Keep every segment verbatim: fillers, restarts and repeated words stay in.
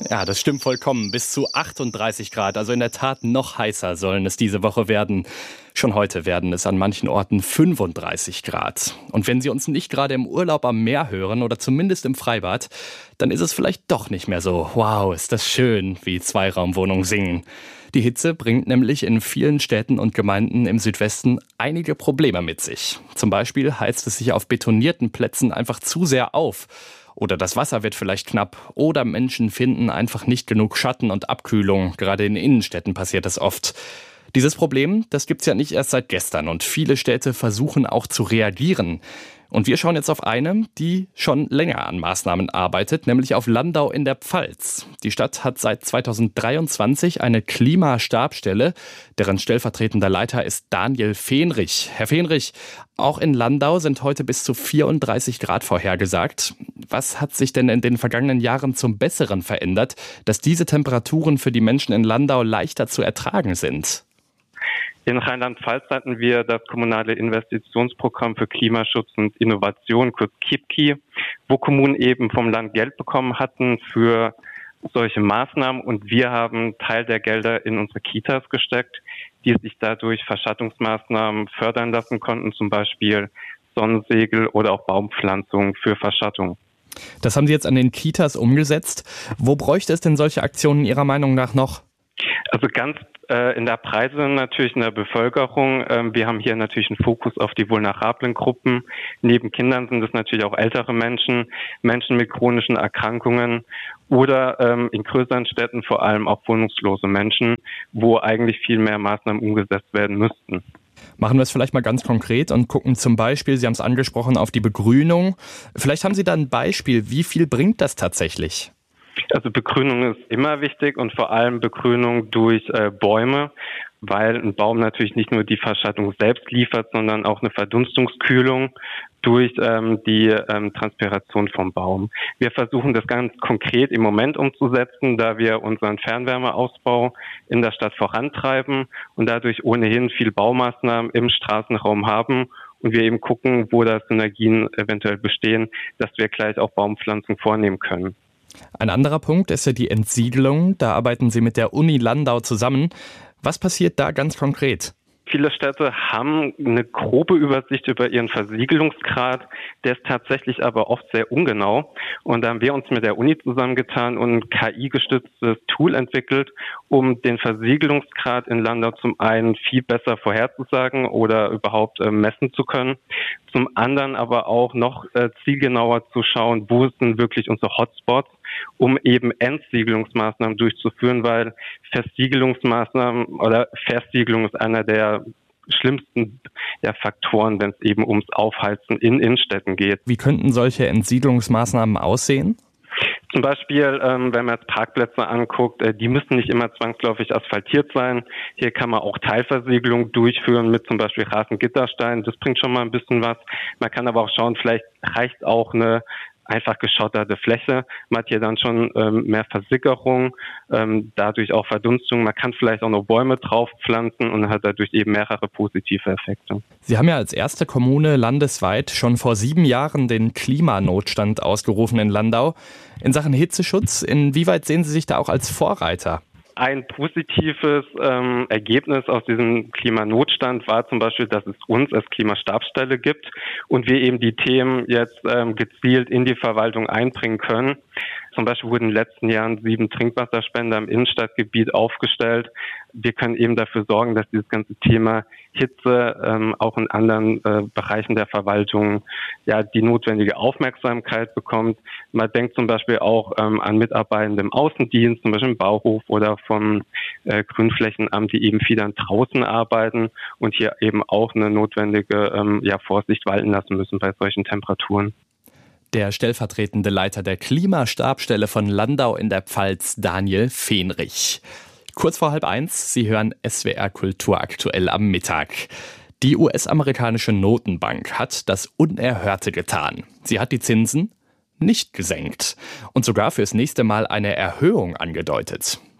Ja, das stimmt vollkommen. Bis zu achtunddreißig Grad, also in der Tat noch heißer sollen es diese Woche werden. Schon heute werden es an manchen Orten fünfunddreißig Grad. Und wenn Sie uns nicht gerade im Urlaub am Meer hören oder zumindest im Freibad, dann ist es vielleicht doch nicht mehr so, wow, ist das schön, wie Zweiraumwohnungen singen. Die Hitze bringt nämlich in vielen Städten und Gemeinden im Südwesten einige Probleme mit sich. Zum Beispiel heizt es sich auf betonierten Plätzen einfach zu sehr auf. Oder das Wasser wird vielleicht knapp. Oder Menschen finden einfach nicht genug Schatten und Abkühlung. Gerade in Innenstädten passiert das oft. Dieses Problem, das gibt's ja nicht erst seit gestern. Und viele Städte versuchen auch zu reagieren. Und wir schauen jetzt auf eine, die schon länger an Maßnahmen arbeitet, nämlich auf Landau in der Pfalz. Die Stadt hat seit zweitausenddreiundzwanzig eine Klimastabsstelle, deren stellvertretender Leiter ist Daniel Fähnrich. Herr Fähnrich, auch in Landau sind heute bis zu vierunddreißig Grad vorhergesagt. Was hat sich denn in den vergangenen Jahren zum Besseren verändert, dass diese Temperaturen für die Menschen in Landau leichter zu ertragen sind? In Rheinland-Pfalz hatten wir das kommunale Investitionsprogramm für Klimaschutz und Innovation, kurz K I P K I, wo Kommunen eben vom Land Geld bekommen hatten für solche Maßnahmen. Und wir haben Teil der Gelder in unsere Kitas gesteckt, die sich dadurch Verschattungsmaßnahmen fördern lassen konnten, zum Beispiel Sonnensegel oder auch Baumpflanzungen für Verschattung. Das haben Sie jetzt an den Kitas umgesetzt. Wo bräuchte es denn solche Aktionen Ihrer Meinung nach noch? Also ganz äh, in der Breite natürlich in der Bevölkerung. Ähm, wir haben hier natürlich einen Fokus auf die vulnerablen Gruppen. Neben Kindern sind es natürlich auch ältere Menschen, Menschen mit chronischen Erkrankungen oder ähm, in größeren Städten vor allem auch wohnungslose Menschen, wo eigentlich viel mehr Maßnahmen umgesetzt werden müssten. Machen wir es vielleicht mal ganz konkret und gucken zum Beispiel, Sie haben es angesprochen, auf die Begrünung. Vielleicht haben Sie da ein Beispiel, wie viel bringt das tatsächlich? Also Begrünung ist immer wichtig und vor allem Begrünung durch äh, Bäume, weil ein Baum natürlich nicht nur die Verschattung selbst liefert, sondern auch eine Verdunstungskühlung durch ähm, die ähm, Transpiration vom Baum. Wir versuchen das ganz konkret im Moment umzusetzen, da wir unseren Fernwärmeausbau in der Stadt vorantreiben und dadurch ohnehin viel Baumaßnahmen im Straßenraum haben und wir eben gucken, wo da Synergien eventuell bestehen, dass wir gleich auch Baumpflanzung vornehmen können. Ein anderer Punkt ist ja die Entsiedelung. Da arbeiten Sie mit der Uni Landau zusammen. Was passiert da ganz konkret? Viele Städte haben eine grobe Übersicht über ihren Versiegelungsgrad, der ist tatsächlich aber oft sehr ungenau. Und da haben wir uns mit der Uni zusammengetan und ein K I-gestütztes Tool entwickelt, um den Versiegelungsgrad in Landau zum einen viel besser vorherzusagen oder überhaupt äh, messen zu können. Zum anderen aber auch noch äh, zielgenauer zu schauen, wo sind wirklich unsere Hotspots, um eben Entsiegelungsmaßnahmen durchzuführen, weil Versiegelungsmaßnahmen oder Versiegelung ist einer der schlimmsten ja, Faktoren, wenn es eben ums Aufheizen in Innenstädten geht. Wie könnten solche Entsiedlungsmaßnahmen aussehen? Zum Beispiel, ähm, wenn man jetzt Parkplätze anguckt, äh, die müssen nicht immer zwangsläufig asphaltiert sein. Hier kann man auch Teilversiegelung durchführen mit zum Beispiel Rasengittersteinen. Das bringt schon mal ein bisschen was. Man kann aber auch schauen, vielleicht reicht auch eine einfach geschotterte Fläche. Man hat hier dann schon ähm, mehr Versickerung, ähm, dadurch auch Verdunstung. Man kann vielleicht auch noch Bäume draufpflanzen und hat dadurch eben mehrere positive Effekte. Sie haben ja als erste Kommune landesweit schon vor sieben Jahren den Klimanotstand ausgerufen in Landau. In Sachen Hitzeschutz, inwieweit sehen Sie sich da auch als Vorreiter? Ein positives ähm, Ergebnis aus diesem Klimanotstand war zum Beispiel, dass es uns als Klimastabsstelle gibt und wir eben die Themen jetzt ähm, gezielt in die Verwaltung einbringen können. Zum Beispiel wurden in den letzten Jahren sieben Trinkwasserspender im Innenstadtgebiet aufgestellt. Wir können eben dafür sorgen, dass dieses ganze Thema Hitze ähm, auch in anderen äh, Bereichen der Verwaltung ja die notwendige Aufmerksamkeit bekommt. Man denkt zum Beispiel auch ähm, an Mitarbeitende im Außendienst, zum Beispiel im Bauhof oder vom äh, Grünflächenamt, die eben viel dann draußen arbeiten und hier eben auch eine notwendige ähm, ja, Vorsicht walten lassen müssen bei solchen Temperaturen. Der stellvertretende Leiter der Klimastabsstelle von Landau in der Pfalz, Daniel Fähnrich. Kurz vor halb eins, Sie hören S W R Kultur aktuell am Mittag. Die U S-amerikanische Notenbank hat das Unerhörte getan. Sie hat die Zinsen nicht gesenkt und sogar fürs nächste Mal eine Erhöhung angedeutet.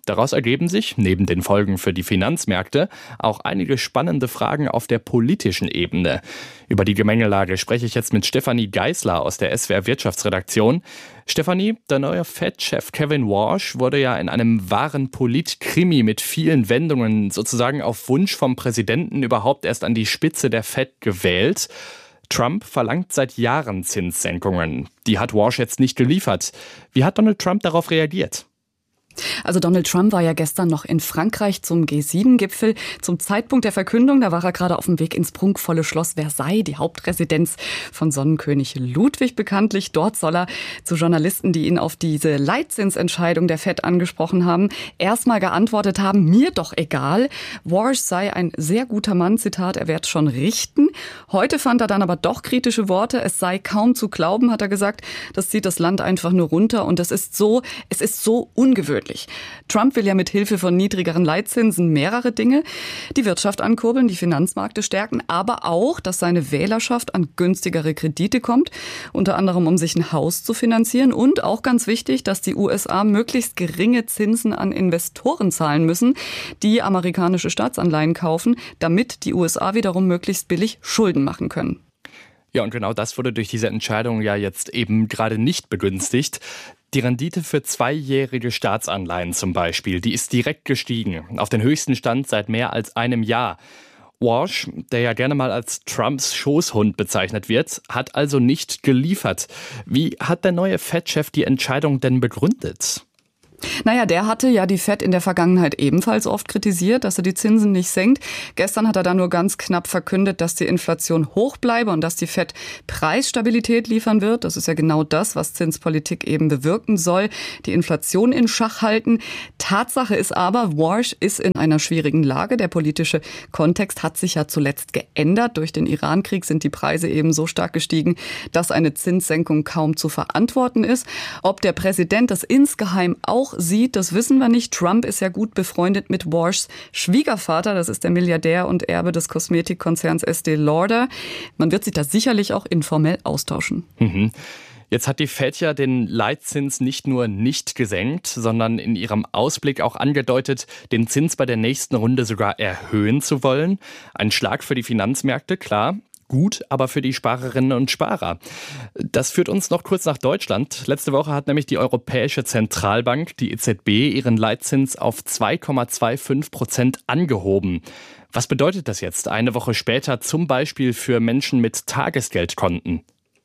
Daraus ergeben sich, neben den Folgen für die Finanzmärkte, auch einige spannende Fragen auf der politischen Ebene. Über die Gemengelage spreche ich jetzt mit Stefanie Geisler aus der S W R Wirtschaftsredaktion. Stefanie, der neue Fed-Chef Kevin Warsh wurde ja in einem wahren Polit-Krimi mit vielen Wendungen sozusagen auf Wunsch vom Präsidenten überhaupt erst an die Spitze der Fed gewählt. Trump verlangt seit Jahren Zinssenkungen. Die hat Warsh jetzt nicht geliefert. Wie hat Donald Trump darauf reagiert? Also Donald Trump war ja gestern noch in Frankreich zum G sieben Gipfel. Zum Zeitpunkt der Verkündung, da war er gerade auf dem Weg ins prunkvolle Schloss Versailles, die Hauptresidenz von Sonnenkönig Ludwig bekanntlich. Dort soll er zu Journalisten, die ihn auf diese Leitzinsentscheidung der Fed angesprochen haben, erstmal geantwortet haben, mir doch egal. Warsh sei ein sehr guter Mann, Zitat, er werde schon richten. Heute fand er dann aber doch kritische Worte. Es sei kaum zu glauben, hat er gesagt. Das zieht das Land einfach nur runter und das ist so, es ist so ungewöhnlich. Trump will ja mit Hilfe von niedrigeren Leitzinsen mehrere Dinge. Die Wirtschaft ankurbeln, die Finanzmärkte stärken, aber auch, dass seine Wählerschaft an günstigere Kredite kommt, unter anderem um sich ein Haus zu finanzieren und auch ganz wichtig, dass die U S A möglichst geringe Zinsen an Investoren zahlen müssen, die amerikanische Staatsanleihen kaufen, damit die U S A wiederum möglichst billig Schulden machen können. Ja, und genau das wurde durch diese Entscheidung ja jetzt eben gerade nicht begünstigt. Die Rendite für zweijährige Staatsanleihen zum Beispiel, die ist direkt gestiegen, auf den höchsten Stand seit mehr als einem Jahr. Warsh, der ja gerne mal als Trumps Schoßhund bezeichnet wird, hat also nicht geliefert. Wie hat der neue Fed-Chef die Entscheidung denn begründet? Naja, der hatte ja die Fed in der Vergangenheit ebenfalls oft kritisiert, dass er die Zinsen nicht senkt. Gestern hat er dann nur ganz knapp verkündet, dass die Inflation hoch bleibe und dass die Fed Preisstabilität liefern wird. Das ist ja genau das, was Zinspolitik eben bewirken soll, die Inflation in Schach halten. Tatsache ist aber, Warsh ist in einer schwierigen Lage. Der politische Kontext hat sich ja zuletzt geändert. Durch den Iran-Krieg sind die Preise eben so stark gestiegen, dass eine Zinssenkung kaum zu verantworten ist. Ob der Präsident das insgeheim auch sieht, das wissen wir nicht. Trump ist ja gut befreundet mit Warshs Schwiegervater. Das ist der Milliardär und Erbe des Kosmetikkonzerns Estée Lauder. Man wird sich da sicherlich auch informell austauschen. Mhm. Jetzt hat die Fed ja den Leitzins nicht nur nicht gesenkt, sondern in ihrem Ausblick auch angedeutet, den Zins bei der nächsten Runde sogar erhöhen zu wollen. Ein Schlag für die Finanzmärkte, klar. Gut, aber für die Sparerinnen und Sparer. Das führt uns noch kurz nach Deutschland. Letzte Woche hat nämlich die Europäische Zentralbank, die E Z B, ihren Leitzins auf zwei Komma fünfundzwanzig Prozent angehoben. Was bedeutet das jetzt eine Woche später zum Beispiel für Menschen mit Tagesgeldkonten?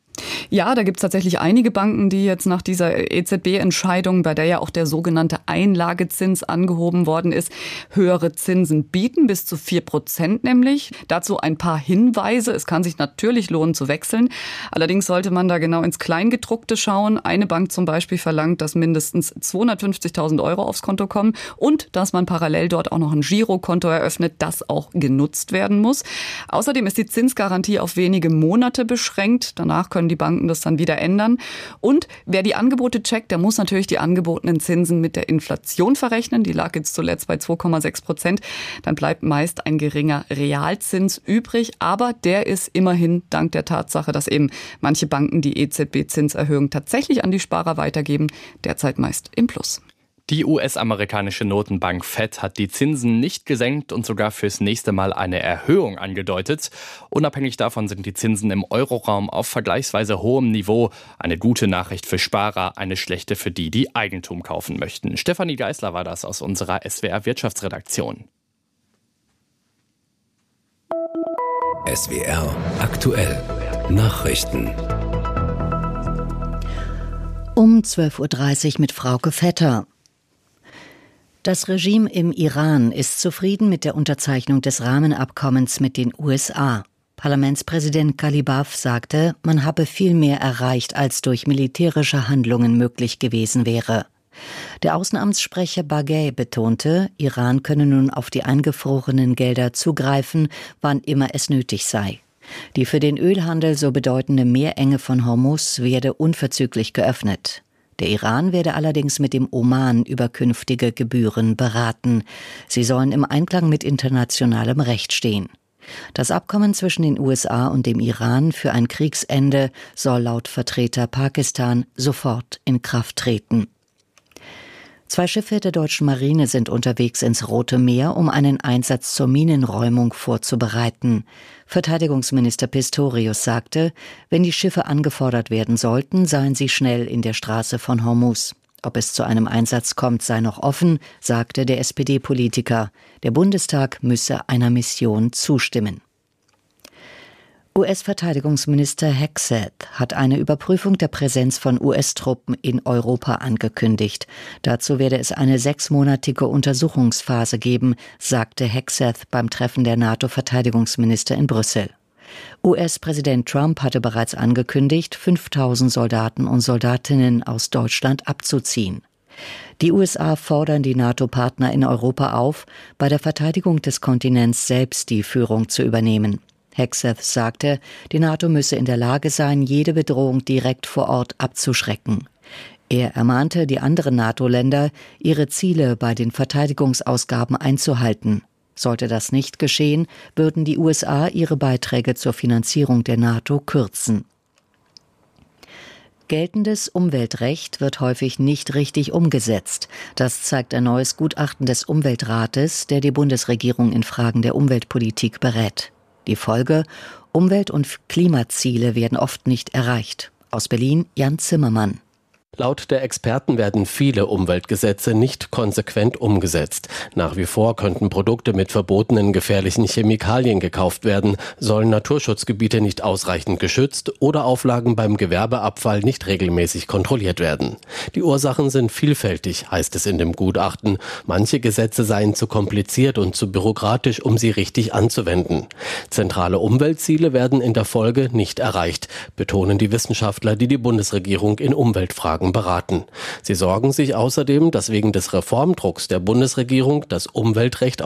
Ja, da gibt's tatsächlich einige Banken, die jetzt nach dieser E Z B-Entscheidung, bei der ja auch der sogenannte Einlagezins angehoben worden ist, höhere Zinsen bieten, bis zu vier Prozent nämlich. Dazu ein paar Hinweise. Es kann sich natürlich lohnen zu wechseln. Allerdings sollte man da genau ins Kleingedruckte schauen. Eine Bank zum Beispiel verlangt, dass mindestens zweihundertfünfzigtausend Euro aufs Konto kommen und dass man parallel dort auch noch ein Girokonto eröffnet, das auch genutzt werden muss. Außerdem ist die Zinsgarantie auf wenige Monate beschränkt. Danach können die Banken das dann wieder ändern. Und wer die Angebote checkt, der muss natürlich die angebotenen Zinsen mit der Inflation verrechnen. Die lag jetzt zuletzt bei zwei Komma sechs Prozent. Dann bleibt meist ein geringer Realzins übrig. Aber der ist immerhin dank der Tatsache, dass eben manche Banken die E Z B-Zinserhöhung tatsächlich an die Sparer weitergeben, derzeit meist im Plus. Die U S-amerikanische Notenbank Fed hat die Zinsen nicht gesenkt und sogar fürs nächste Mal eine Erhöhung angedeutet. Unabhängig davon sind die Zinsen im Euroraum auf vergleichsweise hohem Niveau. Eine gute Nachricht für Sparer, eine schlechte für die, die Eigentum kaufen möchten. Stefanie Geisler war das aus unserer S W R Wirtschaftsredaktion. S W R aktuell Nachrichten. Um zwölf Uhr dreißig mit Frauke Vetter. Das Regime im Iran ist zufrieden mit der Unterzeichnung des Rahmenabkommens mit den U S A. Parlamentspräsident Ghalibaf sagte, man habe viel mehr erreicht, als durch militärische Handlungen möglich gewesen wäre. Der Außenamtssprecher Baghei betonte, Iran könne nun auf die eingefrorenen Gelder zugreifen, wann immer es nötig sei. Die für den Ölhandel so bedeutende Meerenge von Hormuz werde unverzüglich geöffnet. Der Iran werde allerdings mit dem Oman über künftige Gebühren beraten. Sie sollen im Einklang mit internationalem Recht stehen. Das Abkommen zwischen den U S A und dem Iran für ein Kriegsende soll laut Vertreter Pakistan sofort in Kraft treten. Zwei Schiffe der deutschen Marine sind unterwegs ins Rote Meer, um einen Einsatz zur Minenräumung vorzubereiten. Verteidigungsminister Pistorius sagte, wenn die Schiffe angefordert werden sollten, seien sie schnell in der Straße von Hormuz. Ob es zu einem Einsatz kommt, sei noch offen, sagte der S P D-Politiker. Der Bundestag müsse einer Mission zustimmen. U S-Verteidigungsminister Hegseth hat eine Überprüfung der Präsenz von U S-Truppen in Europa angekündigt. Dazu werde es eine sechsmonatige Untersuchungsphase geben, sagte Hegseth beim Treffen der NATO-Verteidigungsminister in Brüssel. U S-Präsident Trump hatte bereits angekündigt, fünftausend Soldaten und Soldatinnen aus Deutschland abzuziehen. Die U S A fordern die NATO-Partner in Europa auf, bei der Verteidigung des Kontinents selbst die Führung zu übernehmen. Hegseth sagte, die NATO müsse in der Lage sein, jede Bedrohung direkt vor Ort abzuschrecken. Er ermahnte die anderen NATO-Länder, ihre Ziele bei den Verteidigungsausgaben einzuhalten. Sollte das nicht geschehen, würden die U S A ihre Beiträge zur Finanzierung der NATO kürzen. Geltendes Umweltrecht wird häufig nicht richtig umgesetzt. Das zeigt ein neues Gutachten des Umweltrates, der die Bundesregierung in Fragen der Umweltpolitik berät. Die Folge: Umwelt- und Klimaziele werden oft nicht erreicht. Aus Berlin Jan Zimmermann. Laut der Experten werden viele Umweltgesetze nicht konsequent umgesetzt. Nach wie vor könnten Produkte mit verbotenen gefährlichen Chemikalien gekauft werden, sollen Naturschutzgebiete nicht ausreichend geschützt oder Auflagen beim Gewerbeabfall nicht regelmäßig kontrolliert werden. Die Ursachen sind vielfältig, heißt es in dem Gutachten. Manche Gesetze seien zu kompliziert und zu bürokratisch, um sie richtig anzuwenden. Zentrale Umweltziele werden in der Folge nicht erreicht, betonen die Wissenschaftler, die die Bundesregierung in Umweltfragen beraten. Sie sorgen sich außerdem, dass wegen des Reformdrucks der Bundesregierung das Umweltrecht